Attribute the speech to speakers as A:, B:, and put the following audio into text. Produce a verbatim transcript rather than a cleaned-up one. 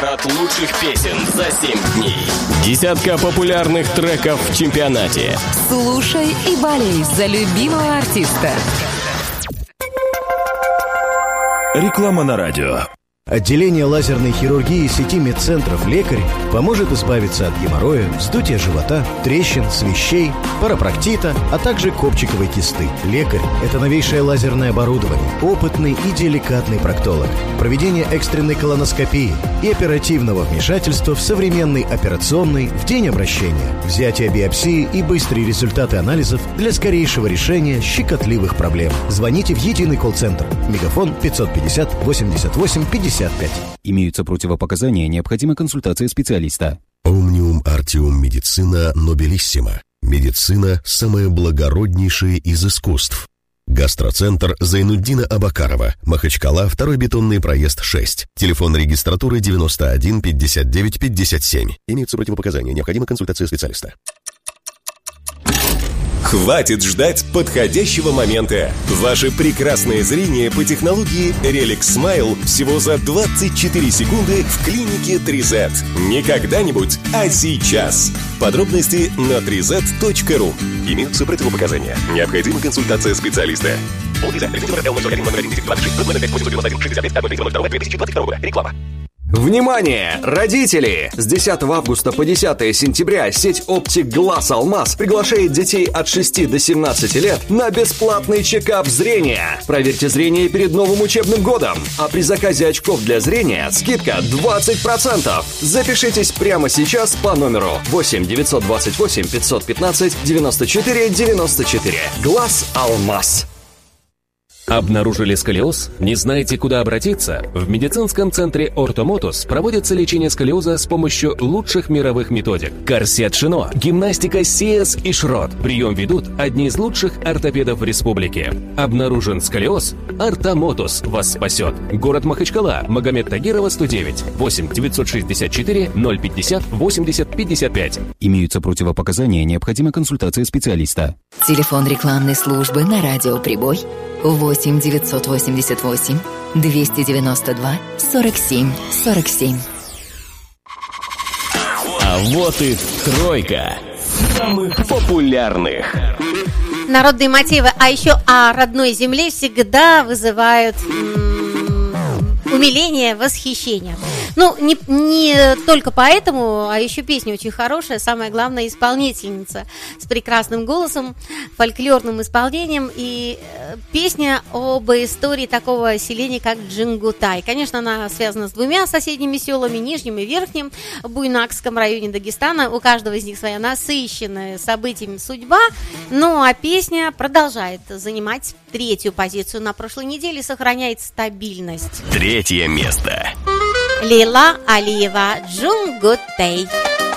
A: Парад лучших песен за семь дней. Десятка популярных треков в чемпионате.
B: Слушай и болей за любимого артиста.
C: Реклама на радио.
D: Отделение лазерной хирургии сети медцентров «Лекарь» поможет избавиться от геморроя, вздутия живота, трещин, свищей, парапроктита, а также копчиковой кисты. «Лекарь» — это новейшее лазерное оборудование, опытный и деликатный проктолог, проведение экстренной колоноскопии и оперативного вмешательства в современный операционный в день обращения, взятие биопсии и быстрые результаты анализов для скорейшего решения щекотливых проблем. Звоните в единый колл-центр. Мегафон пятьсот пятьдесят восемьдесят восемь пятьдесят пять.
E: Имеются противопоказания, необходима консультация специалиста.
F: Omnium Artium Medicina Nobilissima. Медицина – самое благороднейшее из искусств. Гастроцентр Зайнуддина Абакарова, Махачкала, второй бетонный проезд шесть. Телефон регистратуры девяносто один пятьдесят девять пятьдесят семь. Имеются противопоказания, необходима консультация специалиста.
G: Хватит ждать подходящего момента. Ваше прекрасное зрение по технологии Relic Smile всего за двадцать четыре секунды в клинике три зет. Не когда-нибудь, а сейчас. Подробности на три зет точка ру. Имеются противопоказания. Необходима консультация специалиста. Реклама.
H: Внимание, родители! С десятого августа по десятое сентября сеть «Оптик Глаз Алмаз» приглашает детей от шести до семнадцати лет на бесплатный чекап зрения. Проверьте зрение перед новым учебным годом. А при заказе очков для зрения скидка двадцать процентов. Запишитесь прямо сейчас по номеру восемь девятьсот двадцать восемь пятьсот пятнадцать девяносто четыре девяносто четыре. Глаз Алмаз.
A: Обнаружили сколиоз? Не знаете, куда обратиться? В медицинском центре «Ортомотус» проводится лечение сколиоза с помощью лучших мировых методик. Корсет Шино, гимнастика Сиэс и Шрот. Прием ведут одни из лучших ортопедов в республике. Обнаружен сколиоз? «Ортомотус» вас спасет. Город Махачкала, Магомед Тагирова, сто девять. восемь девятьсот шестьдесят четыре ноль пятьдесят восемьдесят пятьдесят пять.
E: Имеются противопоказания, необходима консультация специалиста.
B: Телефон рекламной службы на радио «Прибой» восемь девятьсот восемьдесят восемь двести девяносто два сорок семь сорок семь.
A: А вот и тройка самых популярных.
I: Народные мотивы, а еще о родной земле всегда вызывают м- умиление, восхищение. Ну, не, не только поэтому, а еще песня очень хорошая, самое главное, исполнительница с прекрасным голосом, фольклорным исполнением, и э, песня об истории такого селения, как Джингутай. Конечно, она связана с двумя соседними селами, Нижним и Верхним, в Буйнакском районе Дагестана. У каждого из них своя насыщенная событиями судьба, ну, а песня продолжает занимать третью позицию на прошлой неделе, сохраняет стабильность.
A: Третье место.
I: Лейла Алиева, Джингутай.